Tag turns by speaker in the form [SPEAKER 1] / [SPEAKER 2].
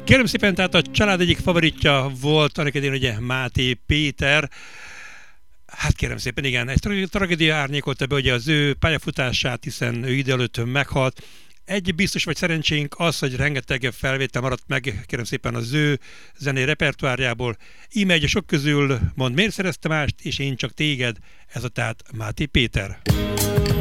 [SPEAKER 1] Kérem szépen, tehát a család egyik favoritja volt annak idején ugye Máté Péter. Hát kérem szépen, igen, egy tragédia árnyékolta be ugye az ő pályafutását, hiszen ő idő előtt meghalt. Egy biztos vagy szerencsénk az, hogy rengeteg felvétel maradt meg, kérem szépen, az ő zenei repertoárjából. Íme egy a sok közül mond, miért szerezte mást, és én csak téged, ez a tehát Máté Péter.